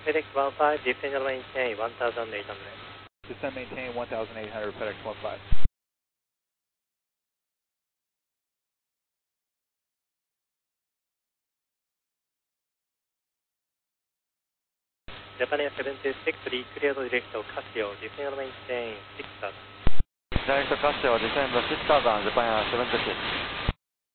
FedEx 15, descend and maintain 1800. Descend maintain 1800, FedEx 15. Japan Air 726, recleared direct Casio, descend and maintain 6000. Direct Casio, descend 6000, Japan Air 726.